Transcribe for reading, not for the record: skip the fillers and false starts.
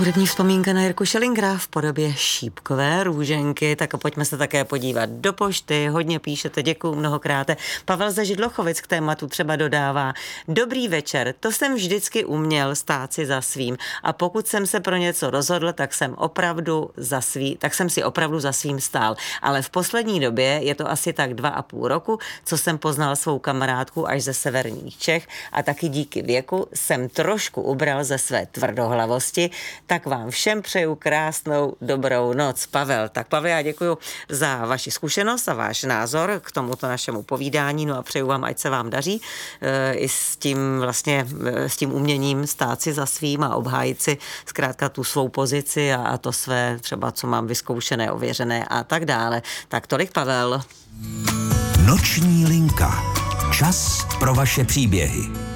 Hudební vzpomínka na Jirku Schillingera v podobě šípkové růženky, tak pojďme se také podívat do pošty, hodně píšete, děkuju mnohokrát. Pavel ze Židlochovic k tématu třeba dodává: dobrý večer, to jsem vždycky uměl stát si za svým a pokud jsem se pro něco rozhodl, tak jsem si opravdu za svým stál. Ale v poslední době, je to asi tak 2,5 roku, co jsem poznal svou kamarádku až ze severních Čech a taky díky věku jsem trošku ubral ze své tvrdohlavosti. Tak vám všem přeju krásnou dobrou noc. Pavel. Tak Pavel, já děkuji za vaši zkušenost a váš názor k tomuto našemu povídání, no a přeju vám, ať se vám daří i s tím uměním stát si za svým a obhájit si zkrátka tu svou pozici a to své třeba, co mám vyzkoušené, ověřené a tak dále. Tak tolik Pavel. Noční linka. Čas pro vaše příběhy.